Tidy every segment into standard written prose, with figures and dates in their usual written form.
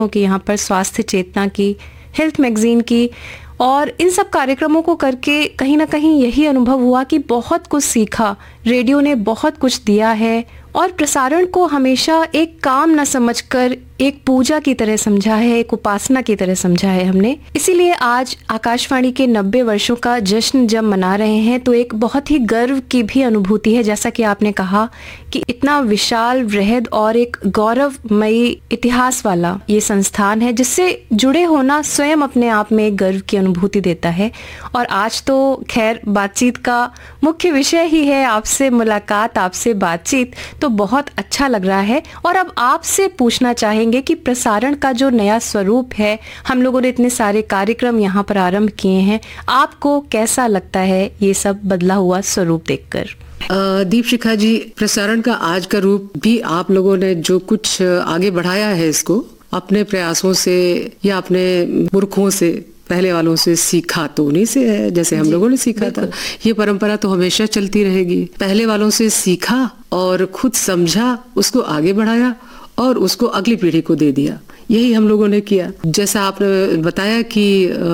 कि यहाँ पर स्वास्थ्य चेतना की, हेल्थ मैगजीन की, और इन सब कार्यक्रमों को करके कहीं ना कहीं यही अनुभव हुआ कि बहुत कुछ सीखा। रेडियो ने बहुत कुछ दिया है और प्रसारण को हमेशा एक काम न समझकर एक पूजा की तरह समझा है, एक उपासना की तरह समझा है हमने। इसीलिए आज आकाशवाणी के 90 वर्षों का जश्न जब मना रहे हैं तो एक बहुत ही गर्व की भी अनुभूति है। जैसा कि आपने कहा कि इतना विशाल, वृहद और एक गौरवमयी इतिहास वाला ये संस्थान है, जिससे जुड़े होना स्वयं अपने आप में एक गर्व की अनुभूति देता है। और आज तो खैर बातचीत का मुख्य विषय ही है आपसे मुलाकात, आपसे बातचीत, तो बहुत अच्छा लग रहा है। और अब आपसे पूछना चाहेंगे कि प्रसारण का जो नया स्वरूप है, हम लोगों ने इतने सारे कार्यक्रम यहाँ पर आरंभ किए हैं, आपको कैसा लगता है ये सब बदला हुआ स्वरूप देखकर? दीपशिखा जी, प्रसारण का आज का रूप भी आप लोगों ने जो कुछ आगे बढ़ाया है, इसको अपने प्रयासों से या अपने पुरखों से, पहले वालों से सीखा तो उन्हीं से है, जैसे हम लोगों ने सीखा था। ये परंपरा तो हमेशा चलती रहेगी। पहले वालों से सीखा और खुद समझा, उसको आगे बढ़ाया और उसको अगली पीढ़ी को दे दिया। यही हम लोगों ने किया। जैसा आपने बताया कि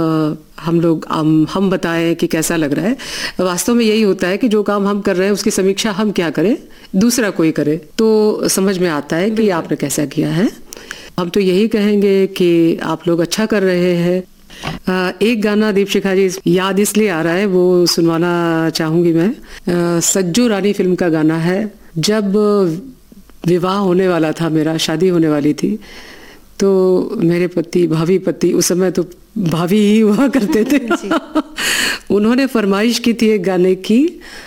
हम बताएं कि कैसा लग रहा है, वास्तव में यही होता है कि जो काम हम कर रहे हैं उसकी समीक्षा हम क्या करें, दूसरा कोई करे तो समझ में आता है कि आपने कैसा किया है। हम तो यही कहेंगे कि आप लोग अच्छा कर रहे हैं। एक गाना दीपशिखा जी याद इसलिए आ रहा है, वो सुनवाना चाहूंगी मैं। सज्जो रानी फिल्म का गाना है। जब विवाह होने वाला था, मेरा शादी होने वाली थी, तो मेरे पति, भावी पति, उस समय तो भाभी ही हुआ करते थे उन्होंने फरमाइश की थी एक गाने की,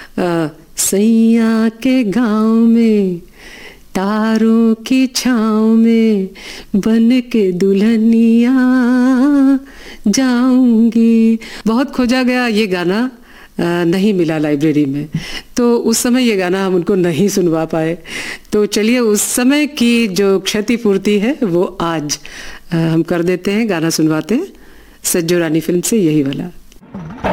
सैया के गांव में तारों की छाँव में बन के दुल्हनिया जाऊंगी। बहुत खोजा गया, ये गाना नहीं मिला लाइब्रेरी में, तो उस समय ये गाना हम उनको नहीं सुनवा पाए। तो चलिए उस समय की जो क्षतिपूर्ति है वो आज हम कर देते हैं, गाना सुनवाते हैं। सज्जो रानी फिल्म से यही वाला।